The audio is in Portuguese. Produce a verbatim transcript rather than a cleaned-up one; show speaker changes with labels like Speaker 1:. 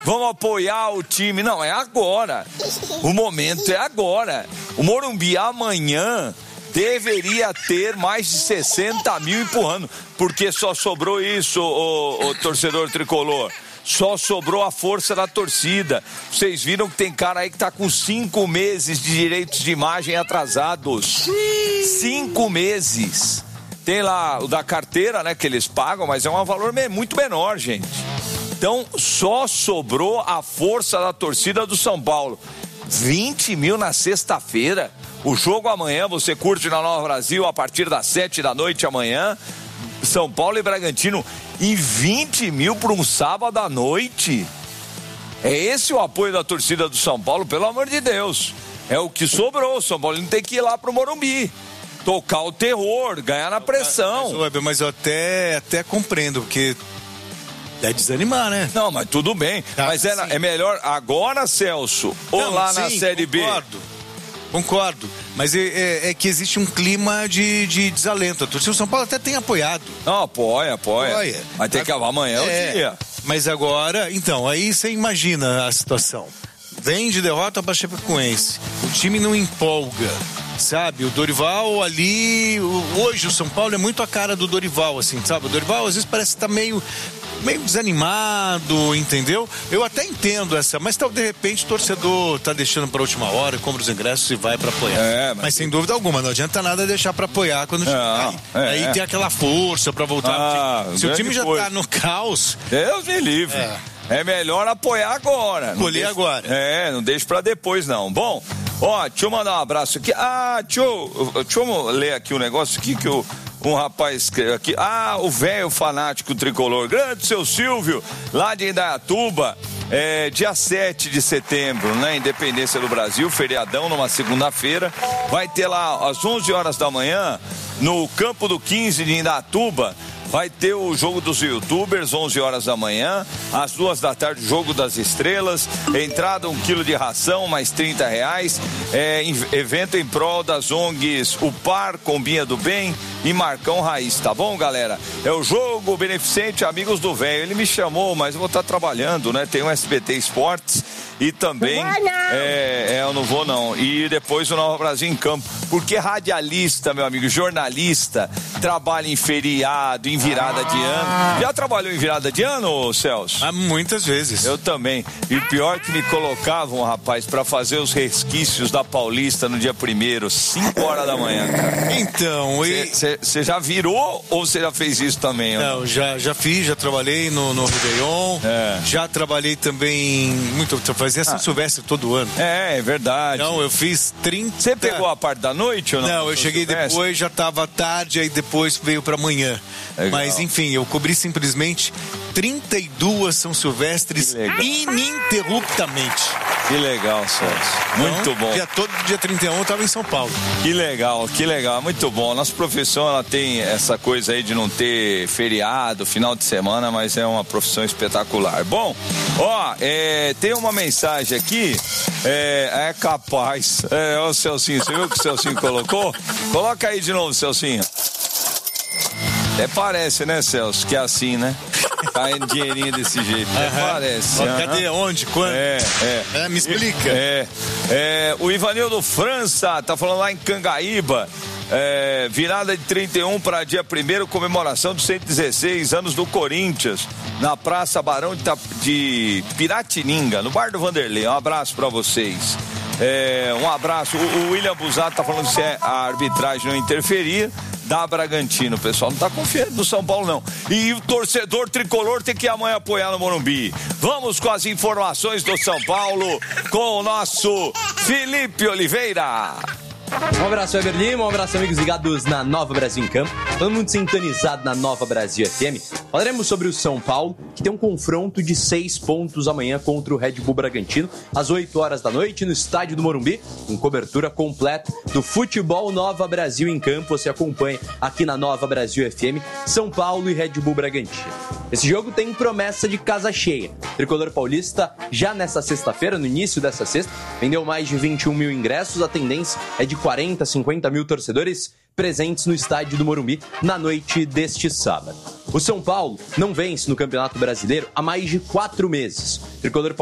Speaker 1: Vamos apoiar o time. Não, é agora. O momento é agora. O Morumbi amanhã deveria ter mais de sessenta mil empurrando, porque só sobrou isso, o, o torcedor tricolor. Só sobrou a força da torcida. Vocês viram que tem cara aí que tá com cinco meses de direitos de imagem atrasados. Cinco meses. Tem lá o da carteira, né, que eles pagam, mas é um valor muito menor, gente. Então, só sobrou a força da torcida do São Paulo. vinte mil na sexta-feira. O jogo amanhã, você curte na Nova Brasil a partir das sete da noite amanhã. São Paulo e Bragantino. E vinte mil para um sábado à noite. É esse o apoio da torcida do São Paulo, pelo amor de Deus. É o que sobrou. O São Paulo não tem que ir lá pro Morumbi. Tocar o terror, ganhar na pressão.
Speaker 2: Mas, mas eu até, até compreendo, porque é desanimar, né?
Speaker 1: Não, mas tudo bem. Ah, mas é, é melhor agora, Celso, ou não, lá sim, na Série
Speaker 2: concordo,
Speaker 1: B?
Speaker 2: Concordo. Mas é, é, é que existe um clima de, de desalento. A torcida do São Paulo até tem apoiado.
Speaker 1: Não, apoia, apoia. apoia. Mas tem que amanhã é, é o dia.
Speaker 2: Mas agora, então, aí você imagina a situação. Vem de derrota para Chapecoense. O time não empolga, sabe? O Dorival ali... Hoje o São Paulo é muito a cara do Dorival, assim, sabe? O Dorival às vezes parece estar meio... meio desanimado, entendeu? Eu até entendo essa, mas tal, de repente o torcedor tá deixando pra última hora, compra os ingressos e vai pra apoiar. É, mas... mas sem dúvida alguma, não adianta nada deixar pra apoiar quando o time cai. É, Aí é. tem aquela força pra voltar. Ah, se o time já coisa. tá no caos...
Speaker 1: Deus me livre. É. É melhor apoiar agora.
Speaker 2: Colher agora.
Speaker 1: É, não deixe pra depois, não. Bom, ó, deixa eu mandar um abraço aqui. Ah, deixa eu, deixa eu ler aqui um negócio aqui que eu... Um rapaz aqui, ah, o velho fanático tricolor, grande seu Silvio, lá de Indaiatuba, é, dia sete de setembro, né, Independência do Brasil, feriadão, numa segunda-feira, vai ter lá às onze horas da manhã, no Campo do quinze de Indaiatuba, vai ter o jogo dos youtubers, onze horas da manhã, às duas da tarde, jogo das estrelas, entrada um quilo de ração, mais trinta reais, é, evento em prol das O N Gs O Par, Combinha do Bem e Marcão Raiz, tá bom, galera? É o jogo beneficente Amigos do Velho. Ele me chamou, mas eu vou estar trabalhando, né? Tem o S B T Esportes e também... Não, não. É, é, eu não vou não. E depois o Nova Brasil em Campo. Porque radialista, meu amigo, jornalista, trabalha em feriado, em virada de ano. Já trabalhou em virada de ano, Celso?
Speaker 2: Há muitas vezes.
Speaker 1: Eu também. E o pior que me colocavam, rapaz, pra fazer os resquícios da Paulista no dia primeiro, cinco horas da manhã, cara.
Speaker 2: Então,
Speaker 1: você já virou ou você já fez isso também?
Speaker 2: Não, já, já fiz, já trabalhei no, no Réveillon, é. já trabalhei também, muito, fazia São ah. Silvestre todo ano.
Speaker 1: É, é verdade.
Speaker 2: Não, eu fiz trinta...
Speaker 1: Você pegou a parte da noite ou não?
Speaker 2: Não, eu cheguei Silvestre? depois, já tava tarde, aí depois veio pra manhã. Legal. Mas enfim, eu cobri simplesmente trinta e duas São Silvestres ininterruptamente.
Speaker 1: Que legal, Celso. Muito
Speaker 2: então,
Speaker 1: bom.
Speaker 2: Dia, todo dia trinta e um eu tava em São Paulo.
Speaker 1: Que legal, que legal. Muito bom. Nossa profissão, ela tem essa coisa aí de não ter feriado, final de semana, mas é uma profissão espetacular. Bom, ó, é, tem uma mensagem aqui, é, é capaz. É, ó, o Celcinho, você viu o que o Celcinho colocou? Coloca aí de novo, Celcinho. Até parece, né, Celso, que é assim, né? Caindo dinheirinho desse jeito. Até uhum. parece.
Speaker 2: Uhum. Cadê? Onde? Quando?
Speaker 1: É, é.
Speaker 2: é me explica.
Speaker 1: É, é. O Ivanildo França tá falando lá em Cangaíba. É, virada de trinta e um para dia primeiro, comemoração dos cento e dezesseis anos do Corinthians, na Praça Barão de, de Piratininga, no Bar do Vanderlei. Um abraço para vocês. É, um abraço. O, o William Busato tá falando se é a arbitragem não interferir. Da Bragantino, o pessoal não tá confiando no São Paulo, não. E o torcedor tricolor tem que amanhã apoiar no Morumbi. Vamos com as informações do São Paulo com o nosso Felipe Oliveira.
Speaker 3: Um abraço, Weber Lima, um abraço, amigos ligados na Nova Brasil em Campo. Todo mundo sintonizado na Nova Brasil F M. Falaremos sobre o São Paulo, que tem um confronto de seis pontos amanhã contra o Red Bull Bragantino, às oito horas da noite, no estádio do Morumbi, com cobertura completa do futebol Nova Brasil em Campo. Você acompanha aqui na Nova Brasil F M, São Paulo e Red Bull Bragantino. Esse jogo tem promessa de casa cheia. O tricolor paulista, já nessa sexta-feira, no início dessa sexta, vendeu mais de vinte e um mil ingressos. A tendência é de quarenta, cinquenta mil torcedores presentes no estádio do Morumbi na noite deste sábado. O São Paulo não vence no Campeonato Brasileiro há mais de quatro meses. O tricolor